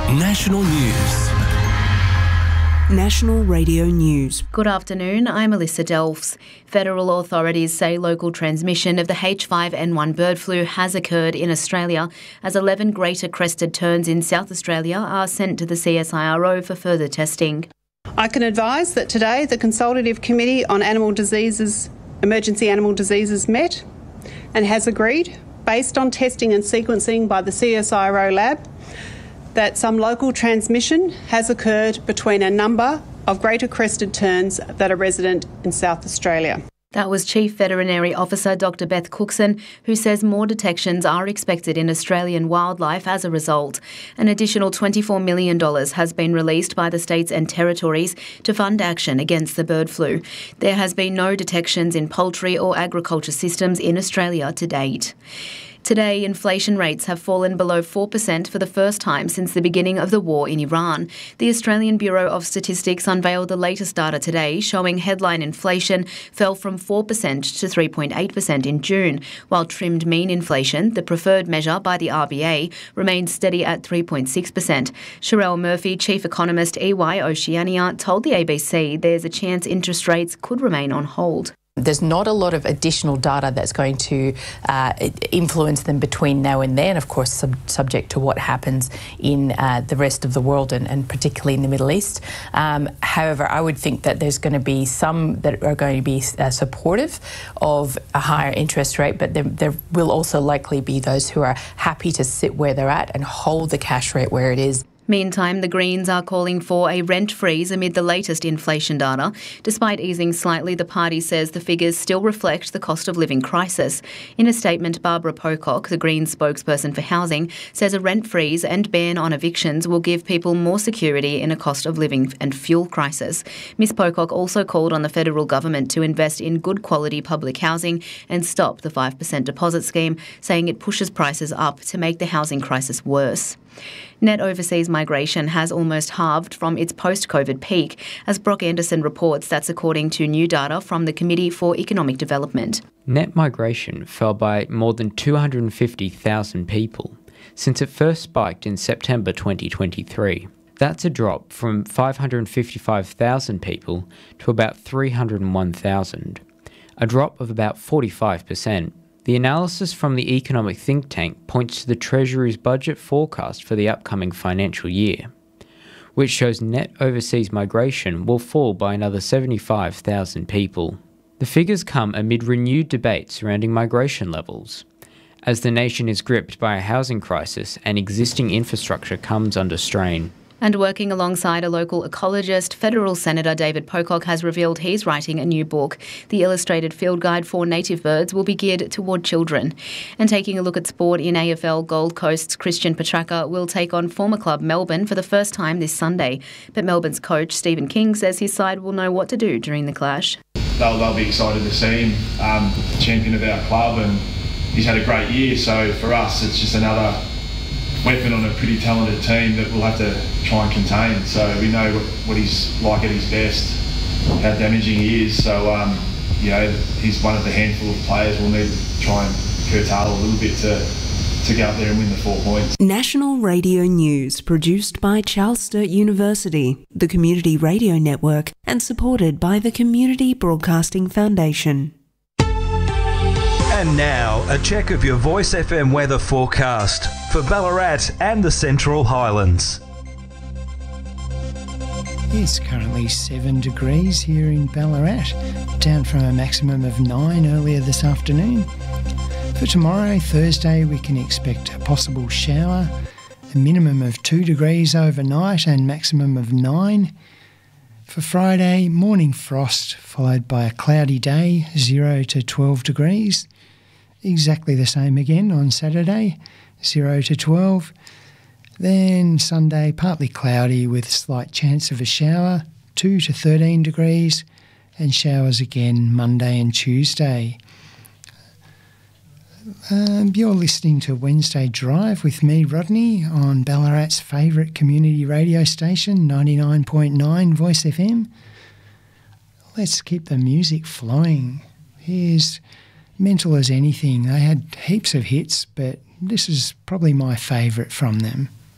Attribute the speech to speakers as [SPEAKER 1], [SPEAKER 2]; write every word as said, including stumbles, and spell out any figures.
[SPEAKER 1] National News.
[SPEAKER 2] National Radio News.
[SPEAKER 3] Good afternoon, I'm Alyssa Delfs. Federal authorities say local transmission of the H five N one bird flu has occurred in Australia as eleven greater crested terns in South Australia are sent to the C S I R O for further testing.
[SPEAKER 4] I can advise that today the Consultative Committee on Animal Diseases, Emergency Animal Diseases met and has agreed, based on testing and sequencing by the C S I R O lab, that some local transmission has occurred between a number of greater crested terns that are resident in South Australia.
[SPEAKER 3] That was Chief Veterinary Officer Doctor Beth Cookson, who says more detections are expected in Australian wildlife as a result. An additional twenty-four million dollars has been released by the states and territories to fund action against the bird flu. There has been no detections in poultry or agriculture systems in Australia to date. Today, inflation rates have fallen below four percent for the first time since the beginning of the war in Iran. The Australian Bureau of Statistics unveiled the latest data today, showing headline inflation fell from four percent to three point eight percent in June, while trimmed mean inflation, the preferred measure by the R B A, remained steady at three point six percent. Sherelle Murphy, Chief Economist E Y Oceania, told the A B C there's a chance interest rates could remain on hold.
[SPEAKER 5] There's not a lot of additional data that's going to uh, influence them between now and then, of course, sub- subject to what happens in uh, the rest of the world and, and particularly in the Middle East. Um, however, I would think that there's going to be some that are going to be uh, supportive of a higher interest rate, but there, there will also likely be those who are happy to sit where they're at and hold the cash rate where it is.
[SPEAKER 3] Meantime, the Greens are calling for a rent freeze amid the latest inflation data. Despite easing slightly, the party says the figures still reflect the cost of living crisis. In a statement, Barbara Pocock, the Greens spokesperson for housing, says a rent freeze and ban on evictions will give people more security in a cost of living and fuel crisis. Miz Pocock also called on the federal government to invest in good quality public housing and stop the five percent deposit scheme, saying it pushes prices up to make the housing crisis worse. Net overseas migration has almost halved from its post-COVID peak, as Brock Anderson reports. That's according to new data from the Committee for Economic Development.
[SPEAKER 6] Net migration fell by more than two hundred fifty thousand people since it first spiked in September twenty twenty-three. That's a drop from five hundred fifty-five thousand people to about three hundred one thousand, a drop of about forty-five percent. The analysis from the economic think tank points to the Treasury's budget forecast for the upcoming financial year, which shows net overseas migration will fall by another seventy-five thousand people. The figures come amid renewed debate surrounding migration levels, as the nation is gripped by a housing crisis and existing infrastructure comes under strain.
[SPEAKER 3] And working alongside a local ecologist, Federal Senator David Pocock has revealed he's writing a new book. The illustrated field guide for native birds will be geared toward children. And taking a look at sport in A F L, Gold Coast's Christian Petracca will take on former club Melbourne for the first time this Sunday. But Melbourne's coach, Stephen King, says his side will know what to do during the clash.
[SPEAKER 7] They'll, they'll be excited to see him, um, champion of our club, and he's had a great year. So for us, it's just another weapon on a pretty talented team that we'll have to try and contain. So we know what, what he's like at his best, how damaging he is. So, um, you know, he's one of the handful of players we'll need to try and curtail a little bit to, to go up there and win the four points.
[SPEAKER 2] National Radio News, produced by Charles Sturt University, the Community Radio Network, and supported by the Community Broadcasting Foundation.
[SPEAKER 8] And now, a check of your Voice F M weather forecast for Ballarat and the Central Highlands.
[SPEAKER 9] It's currently seven degrees here in Ballarat, down from a maximum of nine earlier this afternoon. For tomorrow, Thursday, we can expect a possible shower, a minimum of two degrees overnight and maximum of nine. For Friday, morning frost followed by a cloudy day, zero to twelve degrees. Exactly the same again on Saturday, zero to twelve. Then Sunday, partly cloudy with slight chance of a shower, two to thirteen degrees, and showers again Monday and Tuesday. Um, you're listening to Wednesday Drive with me, Rodney, on Ballarat's favourite community radio station, ninety-nine point nine Voice F M. Let's keep the music flowing. Here's Mental as Anything. They had heaps of hits, but this is probably my favourite from them.